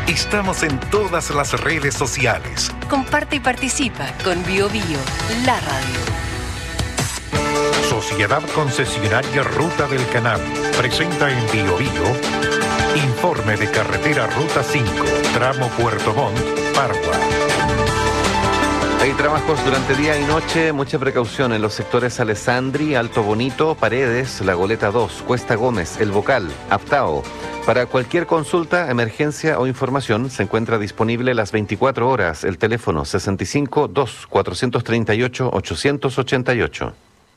Estamos en todas las redes sociales. Comparte y participa con BioBio, la radio. Sociedad Concesionaria Ruta del Canal presenta en BioBio informe de carretera Ruta 5, tramo Puerto Montt, Pargua. Hay trabajos durante día y noche, mucha precaución en los sectores Alessandri, Alto Bonito, Paredes, La Goleta 2, Cuesta Gómez, El Bocal, Aptao. Para cualquier consulta, emergencia o información, se encuentra disponible las 24 horas el teléfono 65 2 438 888.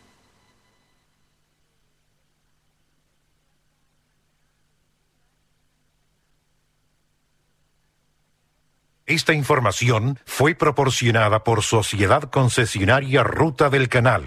Esta información fue proporcionada por Sociedad Concesionaria Ruta del Canal.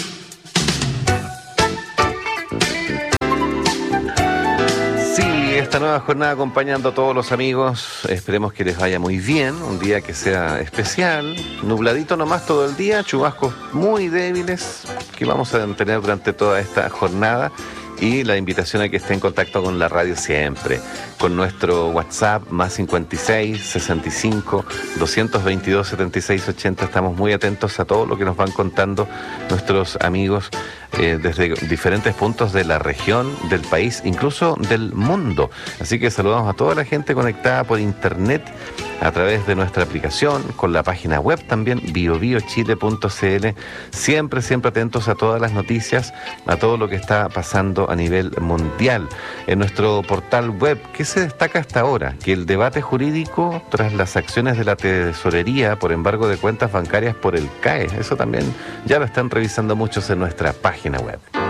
Esta nueva jornada acompañando a todos los amigos, esperemos que les vaya muy bien, un día que sea especial, nubladito nomás todo el día, chubascos muy débiles que vamos a tener durante toda esta jornada y la invitación a que esté en contacto con la radio siempre, con nuestro WhatsApp más 56 65 222 76 80, estamos muy atentos a todo lo que nos van contando nuestros amigos desde diferentes puntos de la región, del país, incluso del mundo. Así que saludamos a toda la gente conectada por internet a través de nuestra aplicación, con la página web también, biobiochile.cl. Siempre atentos a todas las noticias, a todo lo que está pasando a nivel mundial. En nuestro portal web, ¿qué se destaca hasta ahora? Que el debate jurídico tras las acciones de la tesorería por embargo de cuentas bancarias por el CAE. Eso también ya lo están revisando muchos en nuestra página web.